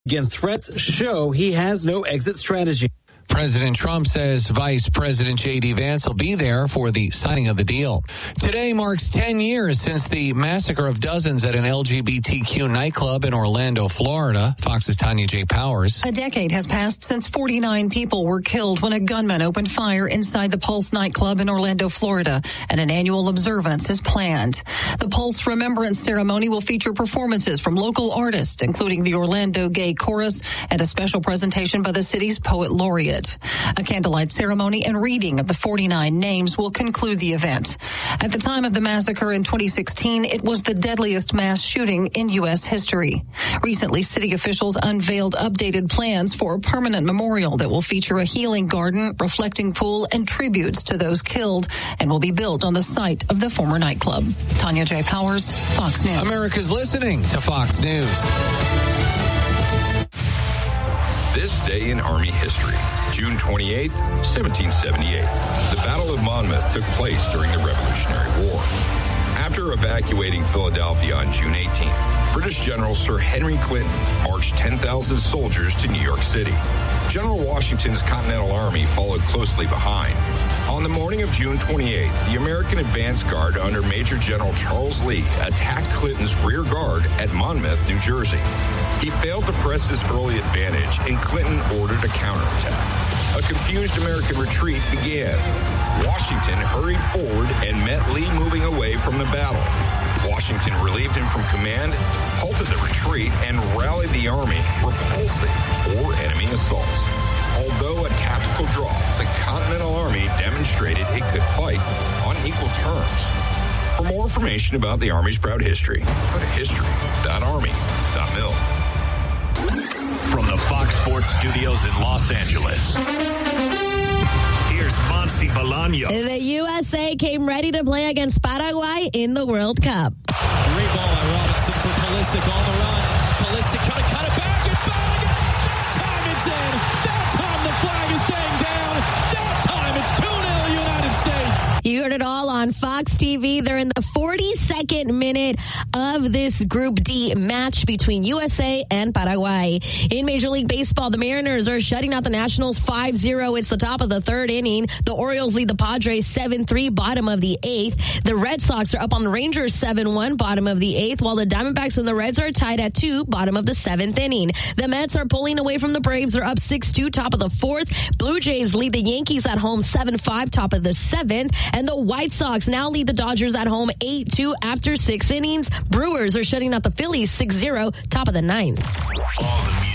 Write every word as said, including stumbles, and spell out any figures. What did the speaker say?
Again, threats show he has no exit strategy. President Trump says Vice President J D. Vance will be there for the signing of the deal. Today marks ten years since the massacre of dozens at an L G B T Q nightclub in Orlando, Florida. Fox's Tanya J. Powers. A decade has passed since forty-nine people were killed when a gunman opened fire inside the Pulse nightclub in Orlando, Florida, and an annual observance is planned. The Pulse Remembrance Ceremony will feature performances from local artists, including the Orlando Gay Chorus, and a special presentation by the city's poet laureate. A candlelight ceremony and reading of the forty-nine names will conclude the event. At the time of the massacre in twenty sixteen, it was the deadliest mass shooting in U S history. Recently, city officials unveiled updated plans for a permanent memorial that will feature a healing garden, reflecting pool, and tributes to those killed, and will be built on the site of the former nightclub. Tanya J. Powers, Fox News. America's listening to Fox News. This day in Army history. June twenty-eighth, seventeen seventy-eight. The Battle of Monmouth took place during the Revolutionary War. After evacuating Philadelphia on June eighteenth, British General Sir Henry Clinton marched ten thousand soldiers to New York City. General Washington's Continental Army followed closely behind. On the morning of June twenty-eighth, the American advance guard under Major General Charles Lee attacked Clinton's rear guard at Monmouth, New Jersey. He failed to press his early advantage, and Clinton ordered a counterattack. A confused American retreat began. Washington hurried forward and met Lee moving away from the battle. Washington relieved him from command, halted the retreat, and rallied the army, repulsing four enemy assaults. Although a tactical draw, the Continental Army demonstrated it could fight on equal terms. For more information about the Army's proud history, go to history dot army dot mil. From the Fox Sports Studios in Los Angeles, here's Monty Bolaños. The U S A came ready to play against Paraguay in the World Cup. Great ball by Robinson for Pulisic on the run. Pulisic trying to cut it back and Balogun. That time it's in. That time the flag is staying down. That time it's two nil United States. You heard it all on Fox T V. They're in the forty-second minute of this Group D match between U S A and Paraguay. In Major League Baseball, the Mariners are shutting out the Nationals five zero. It's the top of the third inning. The Orioles lead the Padres seven three, bottom of the eighth. The Red Sox are up on the Rangers seven one, bottom of the eighth, while the Diamondbacks and the Reds are tied at two, bottom of the seventh inning. The Mets are pulling away from the Braves. They're up six two, top of the fourth. Blue Jays lead the Yankees at home seven five, top of the seventh. And the White Sox now lead the Dodgers at home eight two after six innings. Brewers are shutting out the Phillies six zero, top of the ninth. All the